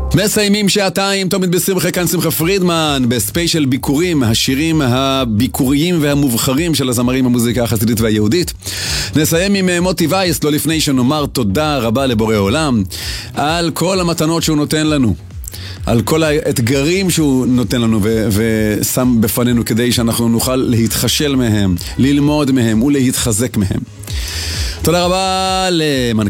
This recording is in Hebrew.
מסיימים שעתיים, תמיד בשמחה, כאן שמחה פרידמן, בספיישל ביקורים, השירים הביקוריים והמובחרים של הזמרים במוזיקה החסידית והיהודית. נסיים עם מוטי וייס, לא לפני שנאמר תודה רבה לבורא עולם, על כל המתנות שהוא נותן לנו, על כל האתגרים שהוא נותן לנו ושם בפנינו, כדי שאנחנו נוכל להתחשל מהם, ללמוד מהם ולהתחזק מהם. תודה רבה למנכ"ל